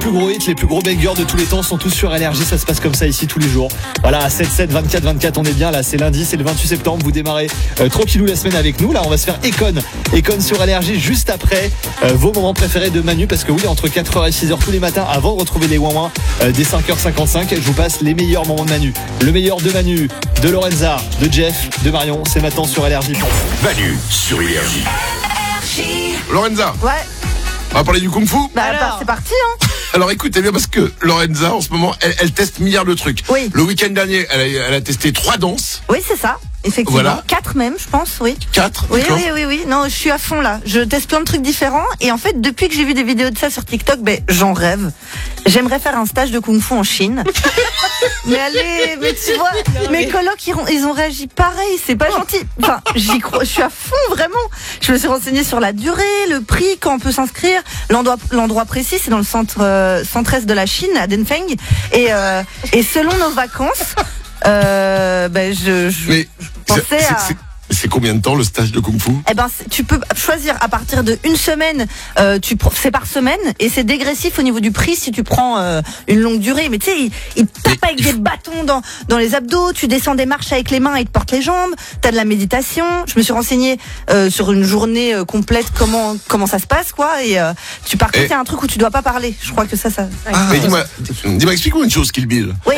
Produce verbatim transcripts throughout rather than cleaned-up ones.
plus gros hits, les plus gros bangers de tous les temps sont tous sur Énergie. Ça se passe comme ça ici tous les jours. Voilà, sept sept, vingt-quatre vingt-quatre, on est bien là. C'est lundi, c'est le vingt-huit septembre. Vous démarrez euh, tranquillou la semaine avec nous. Là, on va se faire Econ. Econ sur Énergie juste après euh, vos moments préférés de Manu. Parce que oui, entre quatre heures et six heures tous les matins, avant de retrouver les ouin-ouin euh, dès cinq heures cinquante-cinq, je vous passe les meilleurs moments de Manu. Le meilleur de Manu, de Lorenza, de Jeff, de Marion. C'est maintenant sur Énergie. Manu sur Énergie. Lorenza. Ouais. On va parler du Kung Fu. Bah alors, c'est parti, hein. Alors écoutez bien, parce que Lorenza, en ce moment, elle, elle teste milliards de trucs. Oui. Le week-end dernier, elle a, elle a testé trois danses. Oui, c'est ça. Effectivement. Voilà. Quatre même, je pense, oui. Quatre. Oui, d'accord. oui, oui, oui. Non, je suis à fond là. Je teste plein de trucs différents. Et en fait, depuis que j'ai vu des vidéos de ça sur TikTok, ben, j'en rêve. J'aimerais faire un stage de Kung Fu en Chine. Mais allez, mais tu vois, non, mes mais... colocs, ils ont, ils ont réagi pareil. C'est pas gentil. Enfin, j'y crois. Je suis à fond, vraiment. Je me suis renseignée sur la durée, le prix, quand on peut s'inscrire, l'endroit, l'endroit précis. C'est dans le centre, euh, centre-est de la Chine, à Denfeng. Et, euh, et selon nos vacances, euh, ben, je, je, mais je pensais c'est, à... c'est... C'est combien de temps le stage de Kung Fu? Eh ben, tu peux choisir à partir de une semaine. Euh, tu c'est par semaine et c'est dégressif au niveau du prix si tu prends euh, une longue durée. Mais tu sais, ils il tapent avec des bâtons dans dans les abdos. Tu descends des marches avec les mains et te portent les jambes. T'as de la méditation. Je me suis renseignée euh, sur une journée euh, complète comment comment ça se passe quoi. Et euh, tu pars il y a un truc où tu dois pas parler. Je crois que ça ça. Ah, mais dis-moi, dis-moi, explique-moi une chose, Kill Bill. Oui.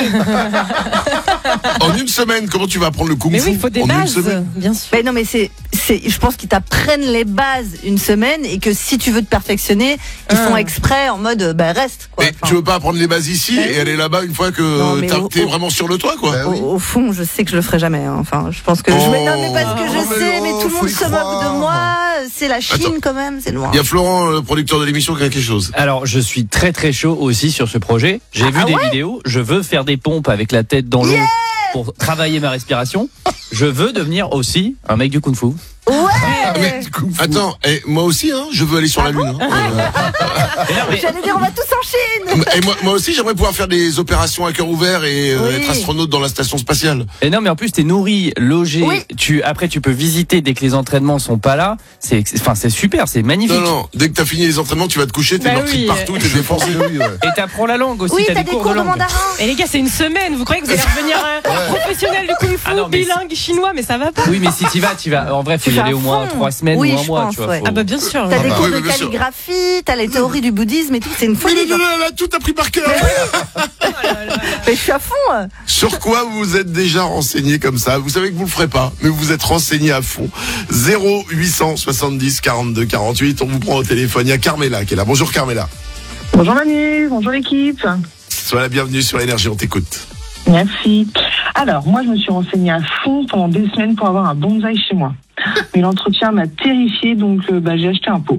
En une semaine, comment tu vas apprendre le Kung Fu? Mais oui, il faut des en bases, une semaine. bien sûr. Mais non, mais c'est, c'est, je pense qu'ils t'apprennent les bases une semaine et que si tu veux te perfectionner, ils Ah. font exprès en mode, bah reste quoi. Mais Enfin, tu veux pas apprendre les bases ici Ben et aller là-bas une fois que Non, mais t'as- au- t'es au- vraiment sur le toit, quoi? Ben oui. Au, au fond, je sais que je le ferai jamais. hein. Enfin, je pense que je Oh. mais non, mais parce que je Oh, mais sais, non, mais tout le faut monde y se moque croire. de moi. C'est la Chine Attends. quand même, c'est loin. Il y a Florent, le producteur de l'émission, qui a quelque chose. Alors, je suis très très chaud aussi sur ce projet. J'ai vu Ah des ouais vidéos. Je veux faire des pompes avec la tête dans l'eau Yeah pour travailler ma respiration. Je veux devenir aussi un mec du Kung Fu. Ouais. Ah, mais, attends, et moi aussi, hein, je veux aller sur la Lune. Hein. Et non, mais- J'allais dire, on va tous en Chine. Et moi, moi aussi, j'aimerais pouvoir faire des opérations à cœur ouvert et euh, Oui. être astronaute dans la station spatiale. Et non, mais en plus, t'es nourri, logé. Oui. Tu, après, tu peux visiter dès que les entraînements sont pas là. C'est, enfin, c'est super, c'est magnifique. Non, non, dès que t'as fini les entraînements, tu vas te coucher, t'es Bah meurtri oui. de partout, t'es défoncé. Oui, ouais. Et t'apprends la langue aussi. Oui, t'as, t'as des cours, de langue. mandarin. Et les gars, c'est une semaine. Vous croyez que vous allez revenir euh, professionnel du Kung Fu, Ah non, mais bilingue, chinois, mais ça va pas. Oui, mais si t'y vas, t'y vas. En vrai, faut Tu y vas aller à au moins fond. trois semaines Oui, ou un je mois, pense, tu vois. ouais. faut- Ah bah bien sûr. T'as Ah des bah cours oui, de bien sûr. calligraphie, t'as les théories du bouddhisme et tout. C'est une Mais folie. non, non, non, elle a tout appris par cœur. Mais je suis à fond. Sur quoi vous vous êtes déjà renseigné comme ça? Vous savez que vous le ferez pas, mais vous vous êtes renseigné à fond. zéro huit cent soixante-dix quarante-deux quarante-huit, on vous prend au téléphone. Il y a Carmela qui est là. Bonjour Carmela. Bonjour Manu, bonjour l'équipe. Sois la bienvenue sur Énergie, on t'écoute. Merci. Alors, moi je me suis renseignée à fond pendant des semaines pour avoir un bonsaï chez moi. Mais l'entretien m'a terrifiée, donc euh, bah, j'ai acheté un pot.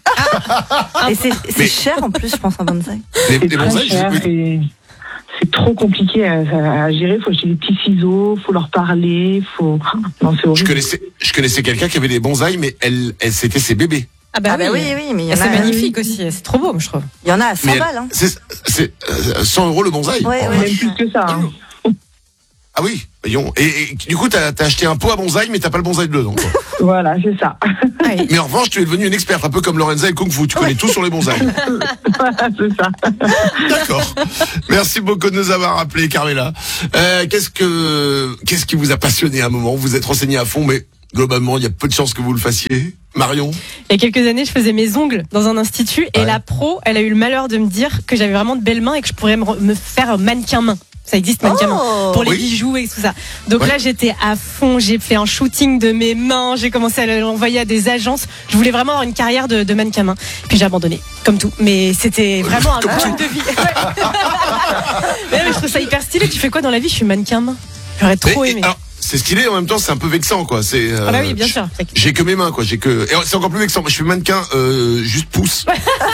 Et c'est, c'est Mais- cher en plus, je pense, un bonsaï. Les, C'est les très bonsaïs, cher je- et c'est trop compliqué à, à- à gérer. Faut acheter des petits ciseaux, faut leur parler, faut... Non, c'est je horrible. connaissais, je connaissais quelqu'un qui avait des bonsaïs, mais elle, elle c'était ses bébés. Ah bah, Ah bah oui, oui, mais il y Et en c'est a. magnifique aussi. C'est trop beau, je trouve. Il y en a à cent Mais elle- balles. Hein. c'est, c'est euh, cent euros le bonsaï. Ouais, Oh, ouais. Même plus que ça. hein. Ah oui, voyons. Et, et du coup, t'as, t'as acheté un pot à bonsaï, mais t'as pas le bonsaï dedans. Quoi. Voilà, c'est ça. Mais en revanche, tu es devenue une experte, un peu comme Lorenza et le Kung Fu. Tu connais tout sur les bonsaïs. Voilà, c'est ça. D'accord. Merci beaucoup de nous avoir appelé, Carmela. Euh, qu'est-ce que, qu'est-ce qui vous a passionné à un moment? Vous êtes renseigné à fond, mais globalement, il y a peu de chances que vous le fassiez. Marion? Il y a quelques années, je faisais mes ongles dans un institut et Ouais. la pro, elle a eu le malheur de me dire que j'avais vraiment de belles mains et que je pourrais me, re- me faire mannequin main. Ça existe, mannequin main. Oh. Pour les Oui. bijoux et tout ça. Donc Ouais. là, j'étais à fond. J'ai fait un shooting de mes mains. J'ai commencé à l'envoyer à des agences. Je voulais vraiment avoir une carrière de, de mannequin main. Puis j'ai abandonné, comme tout. Mais c'était vraiment un Comme truc de vie. Ouais. Mais, mais je trouve ça hyper stylé. Tu fais quoi dans la vie? Je suis mannequin main. J'aurais trop Mais- et- aimé. alors, c'est stylé, en même temps, c'est un peu vexant, quoi. C'est, euh, Ah bah oui, bien sûr. J'ai que mes mains, quoi. J'ai que, et c'est encore plus vexant. Moi, je suis mannequin, euh, juste pouce.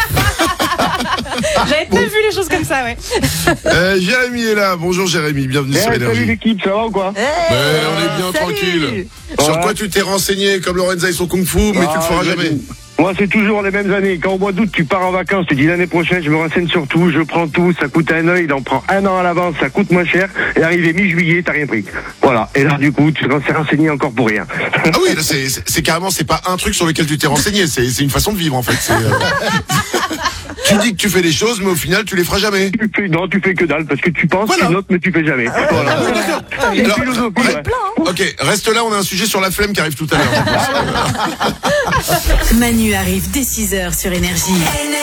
J'avais pas vu les choses comme ça, ouais. Euh, Jérémy est là. Bonjour Jérémy, bienvenue sur Eh, salut Énergie. l'équipe, ça va ou quoi? Hey, Mais on est bien salut. tranquille. Sur Ouais. quoi tu t'es renseigné comme Lorenza et son Kung Fu, mais tu le Ah, feras j'ai- jamais. Moi, c'est toujours les mêmes années. Quand au mois d'août, tu pars en vacances, tu dis l'année prochaine, je me renseigne sur tout, je prends tout, ça coûte un œil, il en prend un an à l'avance, ça coûte moins cher, et arrivé mi-juillet, t'as rien pris. Voilà. Et là, du coup, tu t'es renseigné encore pour rien. Ah oui, là, c'est, c'est, c'est carrément, c'est pas un truc sur lequel tu t'es renseigné, c'est, c'est une façon de vivre en fait. C'est, euh, Tu dis que tu fais les choses, mais au final, tu les feras jamais. Tu fais, non, tu fais que dalle, parce que tu penses, Voilà. tu notes, mais tu fais jamais. Voilà. Ah oui, d'accord. C'est une Alors, philosophie, ouais. ouais. Ok, reste là, on a un sujet sur la flemme qui arrive tout à l'heure. Manu arrive dès six heures sur Énergie.